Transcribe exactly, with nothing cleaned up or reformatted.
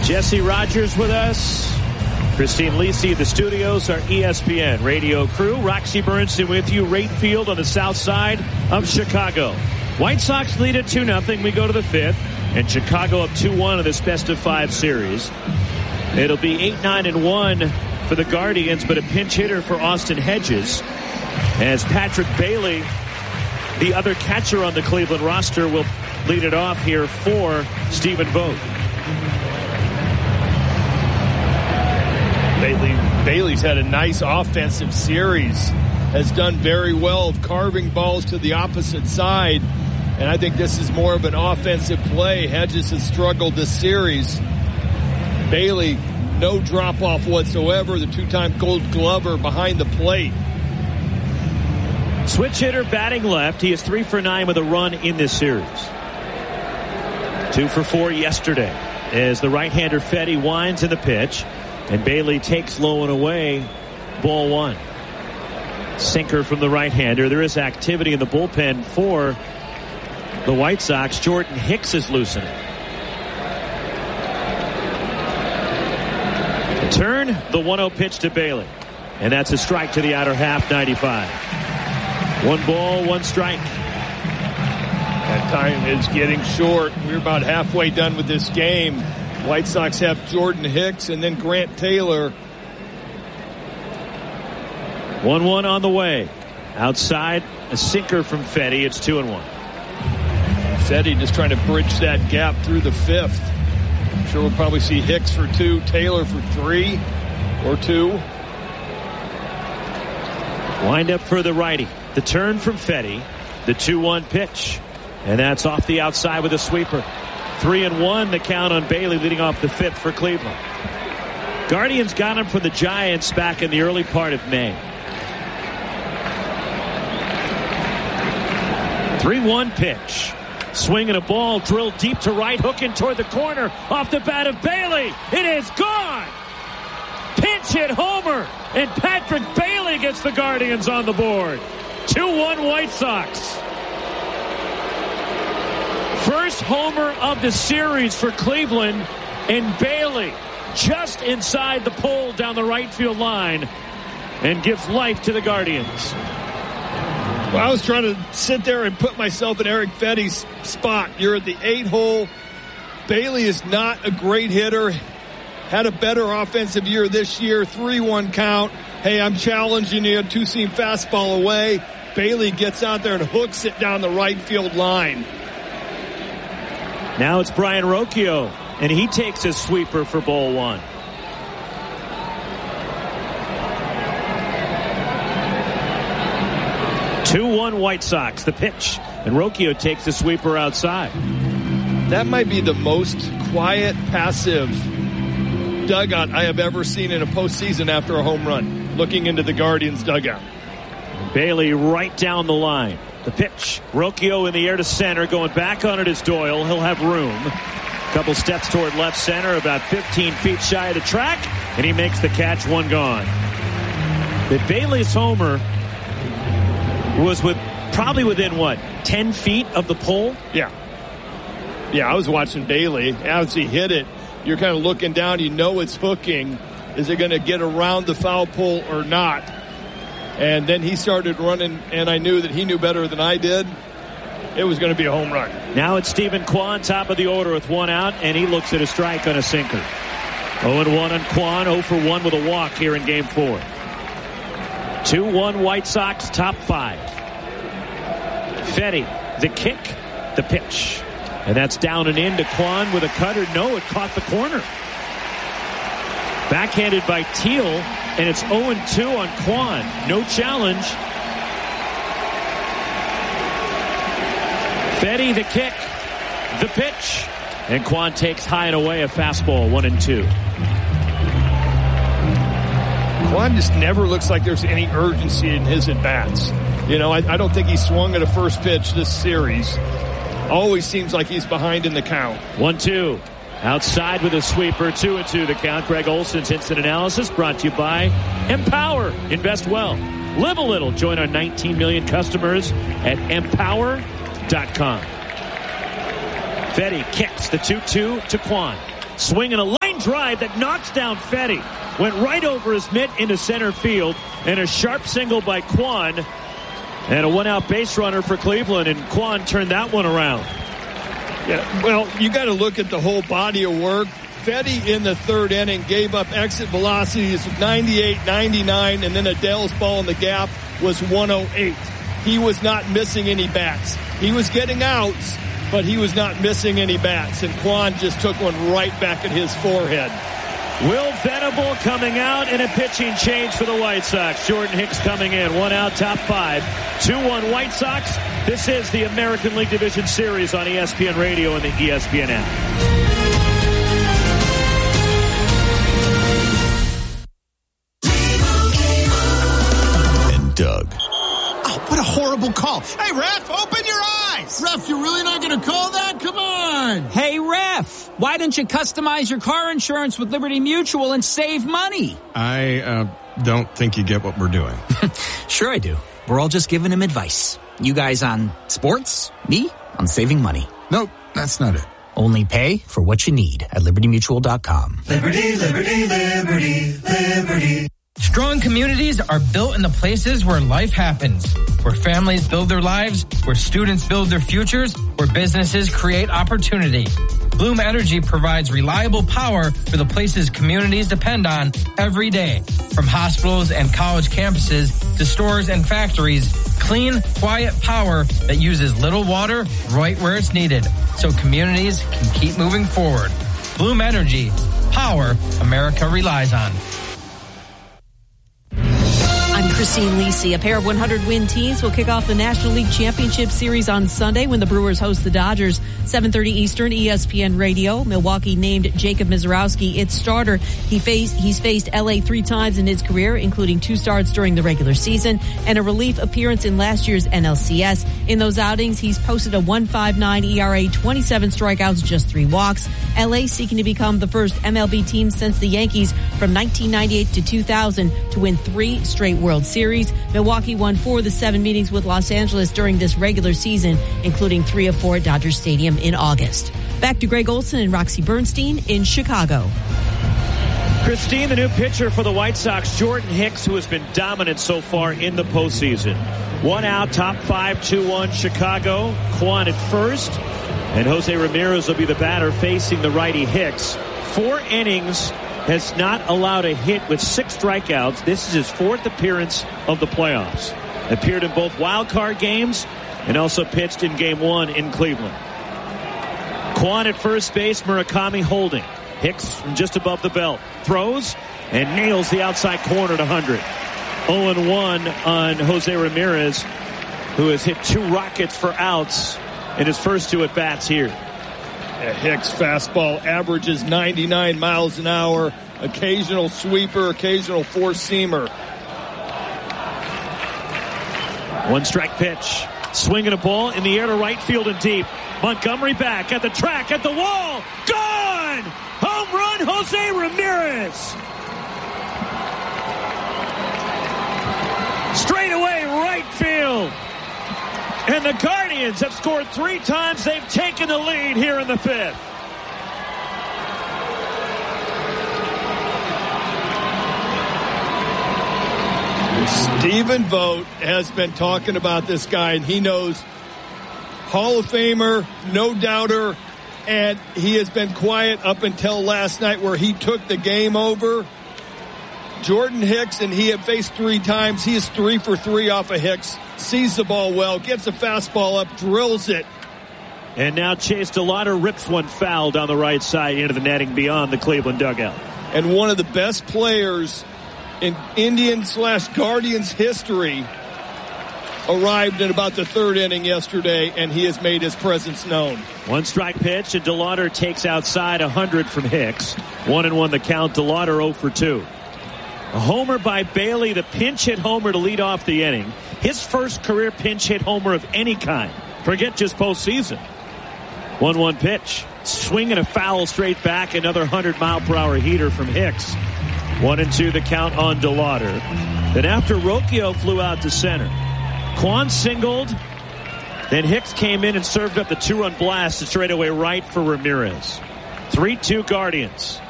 Jesse Rogers with us. Christine Lisi, the studios, our E S P N radio crew. Roxy Burnson with you. Rate Field on the south side of Chicago. White Sox lead at two nothing. We go to the fifth. And Chicago up two one in this best of five series. It'll be eight nine and one for the Guardians, but a pinch hitter for Austin Hedges. As Patrick Bailey, the other catcher on the Cleveland roster, will lead it off here for Stephen Vogt. Bailey, Bailey's had a nice offensive series, has done very well of carving balls to the opposite side, and I think this is more of an offensive play. Hedges has struggled this series. Bailey, no drop-off whatsoever, the two-time Gold Glover behind the plate. Switch hitter batting left. He is three for nine with a run in this series. Two for four yesterday as the right-hander Fedde winds in the pitch. And Bailey takes low and away. Ball one. Sinker from the right-hander. There is activity in the bullpen for the White Sox. Jordan Hicks is loosening. The turn, the one oh pitch to Bailey. And that's a strike to the outer half, ninety-five. One ball, one strike. That time is getting short. We're about halfway done with this game. White Sox have Jordan Hicks and then Grant Taylor. one one on the way. Outside, a sinker from Fedde. It's two and one. Fedde just trying to bridge that gap through the fifth. I'm sure we'll probably see Hicks for two, Taylor for three or two. Wind up for the righty. The turn from Fedde. The two one pitch. And that's off the outside with a sweeper. Three and one, the count on Bailey, leading off the fifth for Cleveland. Guardians got him from the Giants back in the early part of May. three one pitch. Swinging a ball drilled deep to right, hooking toward the corner. Off the bat of Bailey. It is gone. Pinch hit homer. And Patrick Bailey gets the Guardians on the board. two one White Sox. First homer of the series for Cleveland, and Bailey just inside the pole down the right field line and gives life to the Guardians. Well, I was trying to sit there and put myself in Eric Fedde's spot. You're at the eight hole. Bailey is not a great hitter. Had a better offensive year this year. three one count. Hey, I'm challenging you. Two-seam fastball away. Bailey gets out there and hooks it down the right field line. Now it's Brian Rocchio, and he takes his sweeper for ball one. two one White Sox, the pitch, and Rocchio takes the sweeper outside. That might be the most quiet, passive dugout I have ever seen in a postseason after a home run, looking into the Guardians dugout. Bailey right down the line. The pitch. Rocchio in the air to center. Going back on it is Doyle. He'll have room. A couple steps toward left center. About fifteen feet shy of the track. And he makes the catch. One gone. But Bailey's homer was with probably within, what, ten feet of the pole? Yeah. Yeah, I was watching Bailey. As he hit it, you're kind of looking down. You know it's hooking. Is it going to get around the foul pole or not? And then he started running, and I knew that he knew better than I did. It was going to be a home run. Now it's Stephen Kwan, top of the order with one out, and he looks at a strike on a sinker. oh and one on Kwan, oh for one with a walk here in game four. two one White Sox, top five. Fedde, the kick, the pitch. And that's down and in to Kwan with a cutter. No, it caught the corner. Backhanded by Teal, and it's oh and two on Kwan. No challenge. Fedde, the kick, the pitch. And Kwan takes high and away a fastball, one and two. Kwan just never looks like there's any urgency in his at-bats. You know, I, I don't think he swung at a first pitch this series. Always seems like he's behind in the count. one two. Outside with a sweeper, two and two the count. Greg Olson's instant analysis brought to you by Empower. Invest well. Live a little. Join our nineteen million customers at empower dot com. Fedde kicks the two two to Kwan. Swinging a line drive that knocks down Fetty. Went right over his mitt into center field, and a sharp single by Kwan. And a one-out base runner for Cleveland, and Kwan turned that one around. Yeah, well, you got to look at the whole body of work. Fetty in the third inning gave up exit velocities of ninety-eight, ninety-nine, and then Adell's ball in the gap was one oh eight. He was not missing any bats. He was getting outs, but he was not missing any bats, and Kwan just took one right back at his forehead. Will Venable coming out, and a pitching change for the White Sox. Jordan Hicks coming in. One out, top five. two one White Sox. This is the American League Division Series on E S P N Radio and the E S P N app. Doug. Oh, what a horrible call. Hey, ref, open your eyes. Ref, you're really not going to call that? Come on. Hey, ref, why don't you customize your car insurance with Liberty Mutual and save money? I uh, don't think you get what we're doing. Sure I do. We're all just giving him advice. You guys on sports, me on saving money. Nope, that's not it. Only pay for what you need at liberty mutual dot com. Liberty, liberty, liberty, liberty. Strong communities are built in the places where life happens, where families build their lives, where students build their futures, where businesses create opportunity. Bloom Energy provides reliable power for the places communities depend on every day. From hospitals and college campuses to stores and factories, clean, quiet power that uses little water right where it's needed, so communities can keep moving forward. Bloom Energy, power America relies on. I'm Christine Lisi. A pair of one hundred win teams will kick off the National League Championship Series on Sunday when the Brewers host the Dodgers. seven thirty Eastern, E S P N Radio. Milwaukee named Jacob Misiorowski its starter. He faced, he's faced L A three times in his career, including two starts during the regular season and a relief appearance in last year's N L C S. In those outings, he's posted a one point five nine E R A, twenty-seven strikeouts, just three walks. L A seeking to become the first M L B team since the Yankees from nineteen ninety-eight to two thousand to win three straight World Series. Milwaukee won four of the seven meetings with Los Angeles during this regular season, including three of four at Dodger Stadium in August. Back to Greg Olson and Roxy Bernstein in Chicago. Christine, the new pitcher for the White Sox, Jordan Hicks, who has been dominant so far in the postseason. One out, top five, two one Chicago. Kwan at first, and Jose Ramirez will be the batter facing the righty Hicks. Four innings, has not allowed a hit with six strikeouts. This is his fourth appearance of the playoffs. Appeared in both wild card games and also pitched in game one in Cleveland. Kwan at first base, Murakami holding. Hicks from just above the belt. Throws and nails the outside corner to one hundred. oh and one on Jose Ramirez, who has hit two rockets for outs in his first two at-bats here. Hicks fastball averages ninety-nine miles an hour. Occasional sweeper, occasional four-seamer. One strike pitch. Swinging a ball in the air to right field and deep. Montgomery back at the track, at the wall. Gone! Home run, Jose Ramirez. Straight away, right field. And the Guardians have scored three times. They've taken the lead here in the fifth. Stephen Vogt has been talking about this guy, and he knows Hall of Famer, no doubter, and he has been quiet up until last night where he took the game over. Jordan Hicks, and he had faced three times. He is three for three off of Hicks. Sees the ball well, gets a fastball up, drills it. And now Chase DeLauder rips one foul down the right side into the netting beyond the Cleveland dugout. And one of the best players in Indian slash Guardians history arrived in about the third inning yesterday, and he has made his presence known. One strike pitch, and DeLauder takes outside one hundred from Hicks. One and one the count. DeLauder oh for two. A homer by Bailey, the pinch hit homer to lead off the inning. His first career pinch hit homer of any kind. Forget just postseason. one one pitch. Swinging a foul straight back. Another one hundred mile per hour heater from Hicks. One and two the count on DeLauder. Then after Rocchio flew out to center, Kwan singled. Then Hicks came in and served up the two-run blast to straightaway right for Ramirez. three two Guardians.